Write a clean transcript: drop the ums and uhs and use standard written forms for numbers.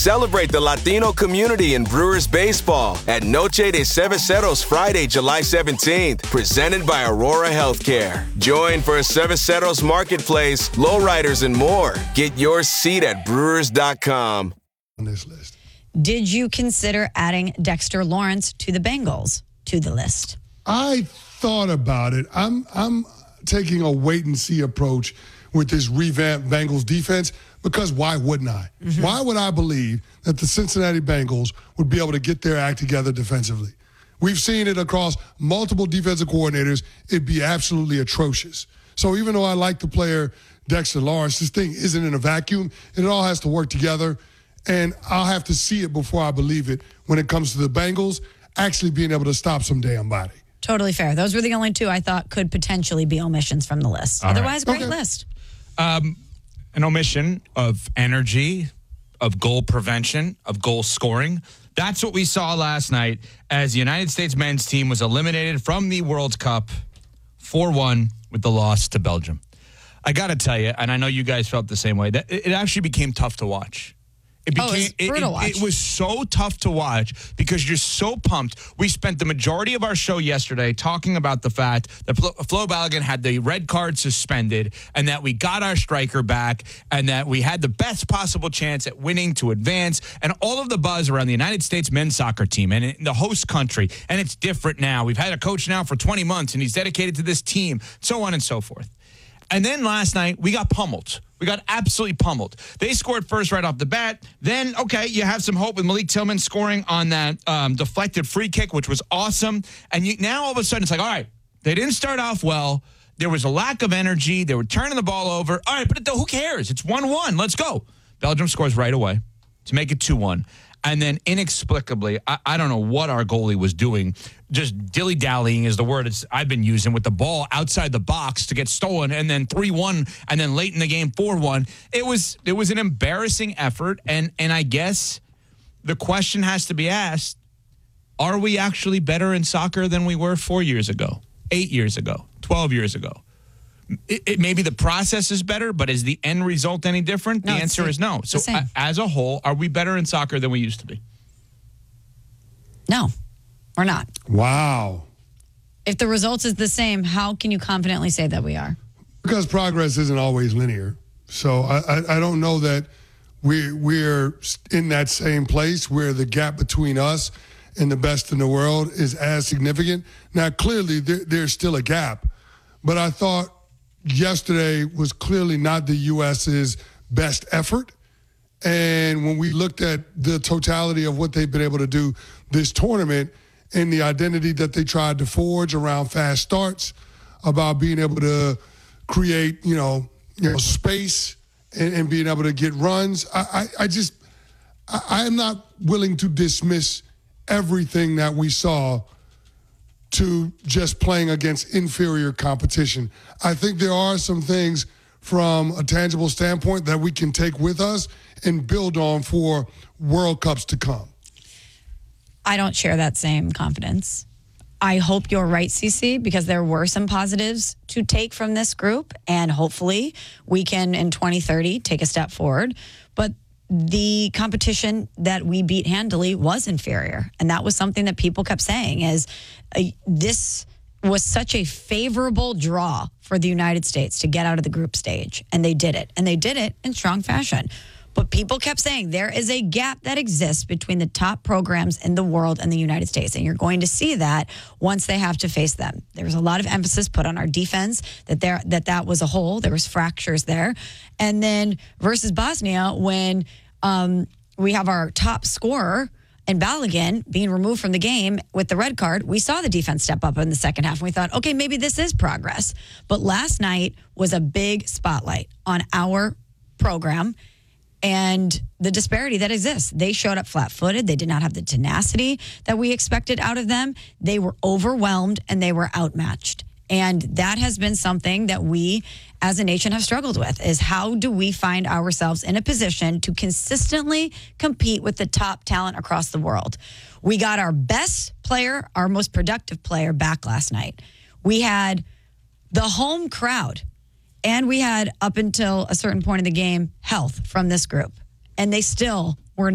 Celebrate the Latino community in Brewers baseball at Noche de Cerveceros Friday, July 17th, presented by Aurora Healthcare. Join for Cerveceros Marketplace, lowriders, and more. Get your seat at brewers.com. On this list. Did you consider adding Dexter Lawrence to the Bengals to the list? I thought about it. I'm taking a wait-and-see approach with this revamped Bengals defense because why wouldn't I? Mm-hmm. Why would I believe that the Cincinnati Bengals would be able to get their act together defensively? We've seen it across multiple defensive coordinators. It'd be absolutely atrocious. So even though I like the player Dexter Lawrence, this thing isn't in a vacuum, and it all has to work together. And I'll have to see it before I believe it when it comes to the Bengals actually being able to stop some damn body. Totally fair. Those were the only two I thought could potentially be omissions from the list. Otherwise, great list. An omission of energy, of goal prevention, of goal scoring. That's what we saw last night as the United States men's team was eliminated from the World Cup 4-1 with the loss to Belgium. I got to tell you, and I know you guys felt the same way, that it actually became tough to watch. It was so tough to watch because you're so pumped. We spent the majority of our show yesterday talking about the fact that Flo Balogun had the red card suspended and that we got our striker back and that we had the best possible chance at winning to advance and all of the buzz around the United States men's soccer team and in the host country. And it's different now. We've had a coach now for 20 months and he's dedicated to this team, so on and so forth. And then last night, we got pummeled. We got absolutely pummeled. They scored first right off the bat. Then, okay, you have some hope with Malik Tillman scoring on that deflected free kick, which was awesome. And now all of a sudden, it's like, all right, they didn't start off well. There was a lack of energy. They were turning the ball over. All right, but who cares? It's 1-1. Let's go. Belgium scores right away to make it 2-1. And then inexplicably, I don't know what our goalie was doing. Just dilly-dallying is the word I've been using with the ball outside the box to get stolen. And then 3-1 and then late in the game 4-1. It was an embarrassing effort. And I guess the question has to be asked, are we actually better in soccer than we were 4 years ago, 8 years ago, 12 years ago? Maybe the process is better, but is the end result any different? No, the answer is no. So as a whole, are we better in soccer than we used to be? No, we're not. Wow. If the result is the same, how can you confidently say that we are? Because progress isn't always linear. So I don't know that we're in that same place where the gap between us and the best in the world is as significant. Now, clearly, there's still a gap. But I thought yesterday was clearly not the U.S.'s best effort. And when we looked at the totality of what they've been able to do this tournament and the identity that they tried to forge around fast starts, about being able to create, space and being able to get runs, I am not willing to dismiss everything that we saw to just playing against inferior competition. I think there are some things from a tangible standpoint that we can take with us and build on for World Cups to come. I don't share that same confidence. I hope you're right, CC, because there were some positives to take from this group, and hopefully we can, in 2030, take a step forward. But the competition that we beat handily was inferior. And that was something that people kept saying is this was such a favorable draw for the United States to get out of the group stage. And they did it. And they did it in strong fashion. But people kept saying there is a gap that exists between the top programs in the world and the United States. And you're going to see that once they have to face them. There was a lot of emphasis put on our defense, that was a hole. There was fractures there. And then versus Bosnia, when we have our top scorer and Balogun being removed from the game with the red card, we saw the defense step up in the second half. And we thought, okay, maybe this is progress. But last night was a big spotlight on our program and the disparity that exists. They showed up flat-footed. They did not have the tenacity that we expected out of them. They were overwhelmed and they were outmatched. And that has been something that we as a nation have struggled with, is how do we find ourselves in a position to consistently compete with the top talent across the world? We got our best player, our most productive player back last night. We had the home crowd, and we had, up until a certain point in the game, health from this group. And they still